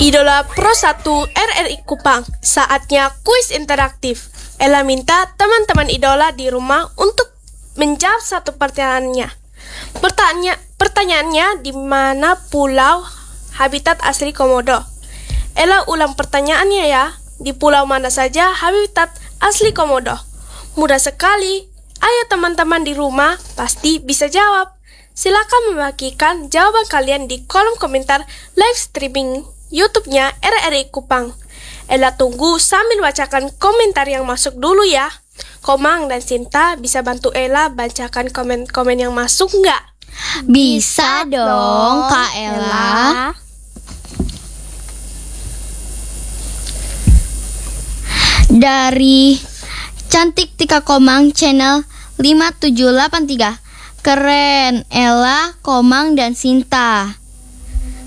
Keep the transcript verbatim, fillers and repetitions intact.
Idola Pro satu R R I Kupang, saatnya kuis interaktif. Ella minta teman-teman idola di rumah untuk menjawab satu pertanyaannya. Pertanya pertanyaannya, di mana pulau habitat asli komodo? Ella ulang pertanyaannya ya. Di pulau mana saja habitat asli komodo? Mudah sekali. Ayo teman-teman di rumah pasti bisa jawab. Silakan membagikan jawaban kalian di kolom komentar live streaming YouTube-nya R R I Kupang. Ella tunggu sambil bacakan komentar yang masuk dulu ya. Komang dan Sinta bisa bantu Ella bacakan komen-komen yang masuk nggak? Bisa dong, Kak Ella. Dari Cantik Tika Komang channel lima tujuh delapan tiga. Keren, Ella, Komang, dan Sinta.